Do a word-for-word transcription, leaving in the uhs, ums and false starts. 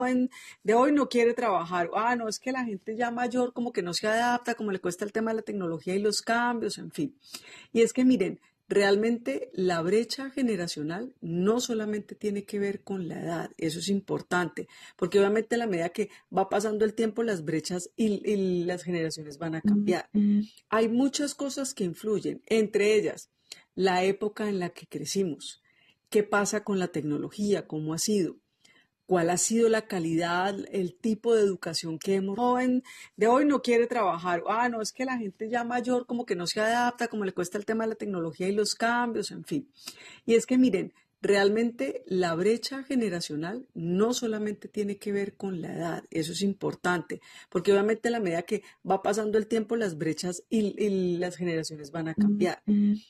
joven de hoy no quiere trabajar. Ah, no, es que la gente ya mayor como que no se adapta, como le cuesta el tema de la tecnología y los cambios, en fin. Y es que miren, realmente la brecha generacional no solamente tiene que ver con la edad, eso es importante, porque obviamente a la medida que va pasando el tiempo, las brechas y, y las generaciones van a cambiar. Hay muchas cosas que influyen, entre ellas la época en la que crecimos, qué pasa con la tecnología, cómo ha sido, cuál ha sido la calidad, el tipo de educación que hemos. Joven de hoy no quiere trabajar. Ah, no, es que la gente ya mayor como que no se adapta, como le cuesta el tema de la tecnología y los cambios, en fin. Y es que miren, realmente la brecha generacional no solamente tiene que ver con la edad, eso es importante, porque obviamente a la medida que va pasando el tiempo, las brechas y, y las generaciones van a cambiar.